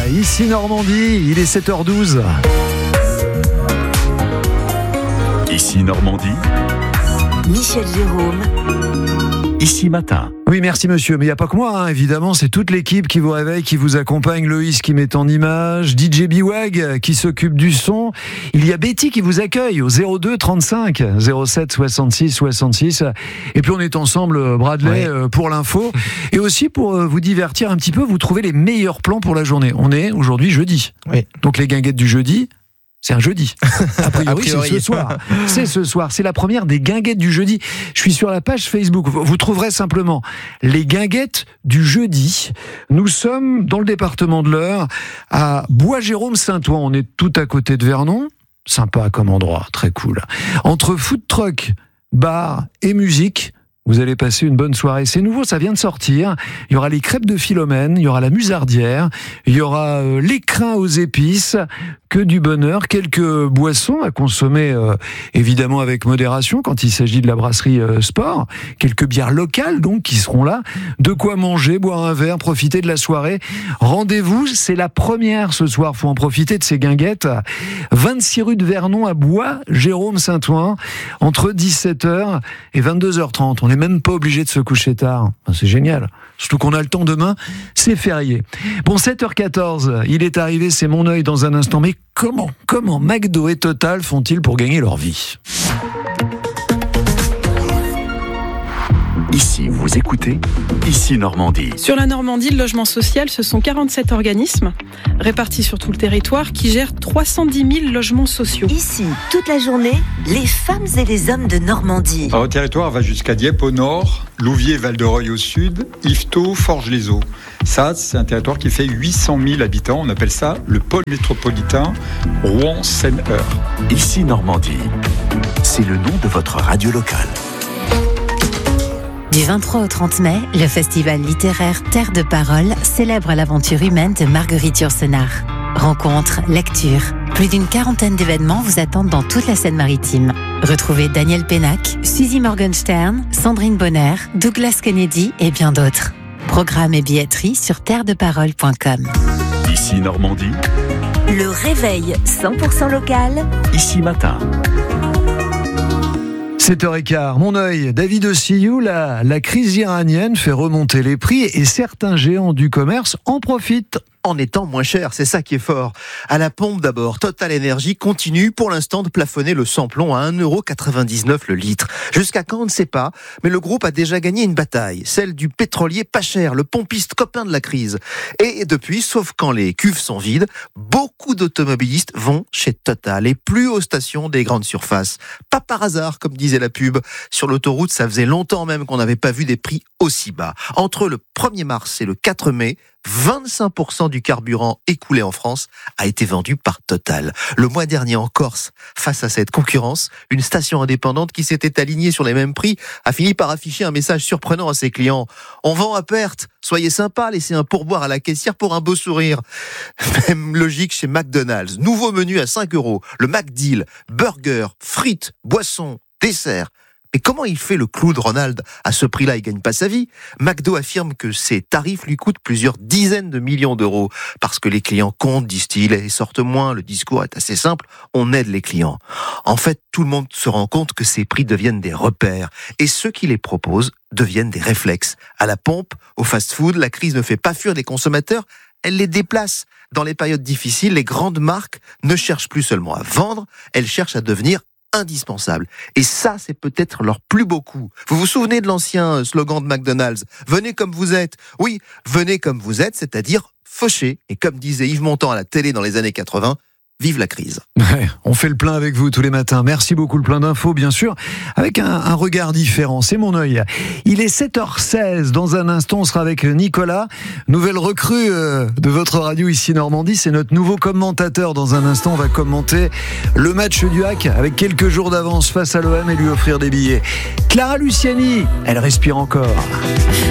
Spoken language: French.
ici Normandie, il est 7h12. Ici Normandie, Michel Jérôme. Ici Matin. Oui, merci monsieur, mais il n'y a pas que moi, évidemment, c'est toute l'équipe qui vous réveille, qui vous accompagne, Loïs qui met en image, DJ Biwag qui s'occupe du son, il y a Betty qui vous accueille au 02 35 07 66 66, et puis on est ensemble, Bradley, pour l'info, et aussi pour vous divertir un petit peu, vous trouvez les meilleurs plans pour la journée. On est aujourd'hui jeudi, donc les guinguettes du jeudi, c'est un jeudi. A priori, c'est ce soir. C'est ce soir. C'est la première des guinguettes du jeudi. Je suis sur la page Facebook. Vous trouverez simplement les guinguettes du jeudi. Nous sommes dans le département de l'Eure, à Bois-Jérôme-Saint-Ouen. On est tout à côté de Vernon. Sympa comme endroit. Très cool. Entre food truck, bar et musique, vous allez passer une bonne soirée. C'est nouveau, ça vient de sortir. Il y aura les crêpes de Philomène, il y aura la musardière, il y aura l'écrin aux épices, que du bonheur, quelques boissons à consommer évidemment avec modération quand il s'agit de la brasserie Sport, quelques bières locales donc qui seront là, de quoi manger, boire un verre, profiter de la soirée. Rendez-vous, c'est la première ce soir, faut en profiter de ces guinguettes. 26 rue de Vernon à Bois-Jérôme-Saint-Ouen, entre 17h et 22h30. On n'est même pas obligé de se coucher tard. C'est génial. Surtout qu'on a le temps demain, c'est férié. Bon, 7h14, il est arrivé, c'est mon œil dans un instant. Mais comment McDo et Total font-ils pour gagner leur vie ? Ici, vous écoutez, ici Normandie. Sur la Normandie, le logement social, ce sont 47 organismes répartis sur tout le territoire qui gèrent 310 000 logements sociaux. Ici, toute la journée, les femmes et les hommes de Normandie. Notre territoire va jusqu'à Dieppe au nord, Louviers, Val-de-Reuil au sud, Yvetot, Forges-les-Eaux. Ça, c'est un territoire qui fait 800 000 habitants. On appelle ça le pôle métropolitain Rouen-Seine-Eure. Ici Normandie, c'est le nom de votre radio locale. Du 23 au 30 mai, le festival littéraire Terre de Parole célèbre l'aventure humaine de Marguerite Yourcenar. Rencontres, lectures, plus d'une quarantaine d'événements vous attendent dans toute la Seine-Maritime. Retrouvez Daniel Pénac, Suzy Morgenstern, Sandrine Bonner, Douglas Kennedy et bien d'autres. Programme et billetterie sur terredeparole.com. Ici Normandie, Le réveil 100% local. ici Matin. 7h15, mon œil, David Ossiyou, la crise iranienne fait remonter les prix et certains géants du commerce en profitent. En étant moins cher, c'est ça qui est fort. À la pompe d'abord, Total Energy continue pour l'instant de plafonner le samplon à 1,99€ le litre. Jusqu'à quand, on ne sait pas, mais le groupe a déjà gagné une bataille, celle du pétrolier pas cher, le pompiste copain de la crise. Et depuis, sauf quand les cuves sont vides, beaucoup d'automobilistes vont chez Total et plus aux stations des grandes surfaces. Pas par hasard, comme disait la pub. Sur l'autoroute, ça faisait longtemps même qu'on n'avait pas vu des prix aussi bas. Entre le 1er mars et le 4 mai, 25% du carburant écoulé en France a été vendu par Total. Le mois dernier en Corse, face à cette concurrence, une station indépendante qui s'était alignée sur les mêmes prix a fini par afficher un message surprenant à ses clients. On vend à perte, soyez sympa, laissez un pourboire à la caissière pour un beau sourire. Même logique chez McDonald's. Nouveau menu à 5€, le McDeal, burger, frites, boissons, dessert. Et comment il fait le clou de Ronald ? À ce prix-là, il gagne pas sa vie. McDo affirme que ses tarifs lui coûtent plusieurs dizaines de millions d'euros. Parce que les clients comptent, disent-ils, et sortent moins. Le discours est assez simple, on aide les clients. En fait, tout le monde se rend compte que ces prix deviennent des repères. Et ceux qui les proposent deviennent des réflexes. À la pompe, au fast-food, la crise ne fait pas fuir les consommateurs, elle les déplace. Dans les périodes difficiles, les grandes marques ne cherchent plus seulement à vendre, elles cherchent à devenir indispensable. Et ça, c'est peut-être leur plus beau coup. Vous vous souvenez de l'ancien slogan de McDonald's ? Venez comme vous êtes. Oui, venez comme vous êtes, c'est-à-dire fauché. Et comme disait Yves Montand à la télé dans les années 80, vive la crise. Ouais, on fait le plein avec vous tous les matins. Merci beaucoup, le plein d'infos, bien sûr, avec un regard différent. C'est mon œil. Il est 7h16. Dans un instant, on sera avec Nicolas, nouvelle recrue de votre radio ici Normandie. C'est notre nouveau commentateur. Dans un instant, on va commenter le match du HAC avec quelques jours d'avance face à l'OM et lui offrir des billets. Clara Luciani, elle respire encore.